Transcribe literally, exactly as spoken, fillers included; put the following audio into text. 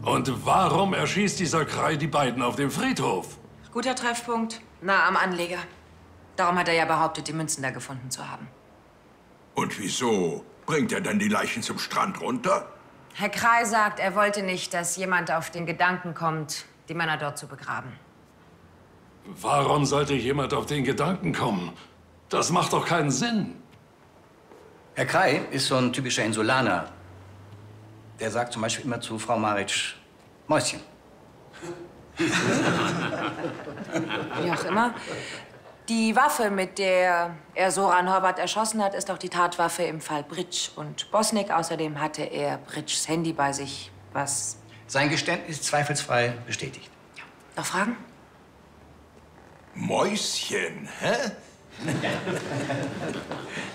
Und warum erschießt dieser Krei die beiden auf dem Friedhof? Guter Treffpunkt, nah am Anleger. Darum hat er ja behauptet, die Münzen da gefunden zu haben. Und wieso bringt er dann die Leichen zum Strand runter? Herr Krei sagt, er wollte nicht, dass jemand auf den Gedanken kommt, die Männer dort zu begraben. Warum sollte jemand auf den Gedanken kommen? Das macht doch keinen Sinn. Herr Krei ist so ein typischer Insulaner. Der sagt zum Beispiel immer zu Frau Maric, Mäuschen. Wie auch immer. Die Waffe, mit der er Soran Horvath erschossen hat, ist auch die Tatwaffe im Fall Britsch und Bosnick. Außerdem hatte er Britschs Handy bei sich, was... Sein Geständnis zweifelsfrei bestätigt. Ja. Noch Fragen? Mäuschen, hä?